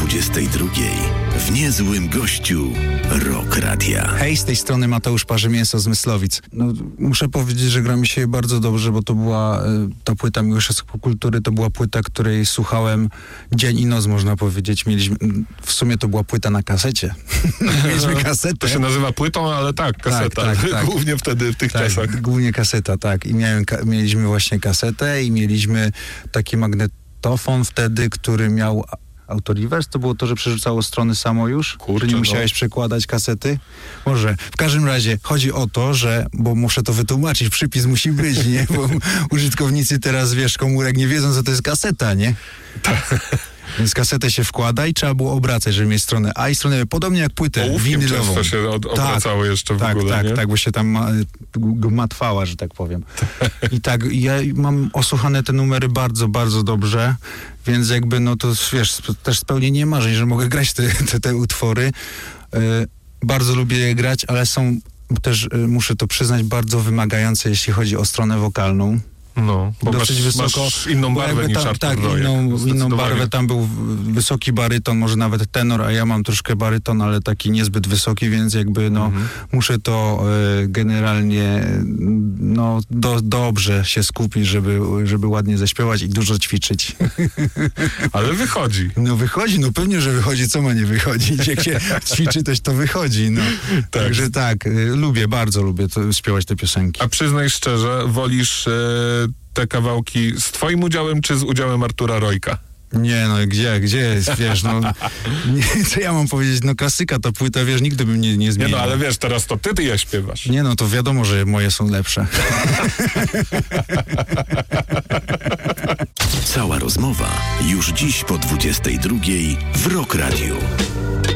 22 w niezłym gościu Rock Radia. Hej, z tej strony Mateusz Parzymięso z Myslowic. No, muszę powiedzieć, że gra mi się bardzo dobrze, bo to była ta płyta Miłość Kultury, to była płyta, której słuchałem dzień i noc, można powiedzieć. W sumie to była płyta na kasecie. Mieliśmy kasetę. To się nazywa płytą, ale tak, kaseta. Tak. Głównie wtedy w tych czasach. Głównie kaseta, tak. I mieliśmy właśnie kasetę i mieliśmy taki magnetofon wtedy, który miał autoreverse. To było to, że przerzucało strony samo już? Kurczę, że nie musiałeś przekładać kasety? Może. W każdym razie chodzi o to, że, bo muszę to wytłumaczyć, przypis musi być, nie? Bo użytkownicy teraz, komórek nie wiedzą, co to jest kaseta, nie? Więc kasetę się wkłada i trzeba było obracać, żeby mieć stronę A i stronę B. Podobnie jak płytę ołówkiem winylową. często się obracało jeszcze w ogóle, nie? Tak, bo się tam gmatwała, że tak powiem. I tak, ja mam osłuchane te numery bardzo, bardzo dobrze, więc to też spełnienie marzeń, że mogę grać te utwory. Bardzo lubię je grać, ale są też, muszę to przyznać, bardzo wymagające, jeśli chodzi o stronę wokalną. No, bo dosyć wysoko. Masz inną barwę niż Artur Tak, inną barwę. Tam był wysoki baryton, może nawet tenor, a ja mam troszkę baryton, ale taki niezbyt wysoki, więc muszę to generalnie dobrze się skupić, żeby ładnie zaśpiewać i dużo ćwiczyć. Ale wychodzi. No wychodzi, pewnie, że wychodzi. Co ma nie wychodzić? Jak się ćwiczy, to wychodzi. No. Tak. Także bardzo lubię śpiewać te piosenki. A przyznaj szczerze, wolisz te kawałki z twoim udziałem, czy z udziałem Artura Rojka? Nie, gdzie jest, co ja mam powiedzieć, klasyka, ta płyta, nigdy bym nie zmienił. Nie, ale teraz to ty je śpiewasz. Nie, to wiadomo, że moje są lepsze. Cała rozmowa już dziś po 22 w Rock Radiu.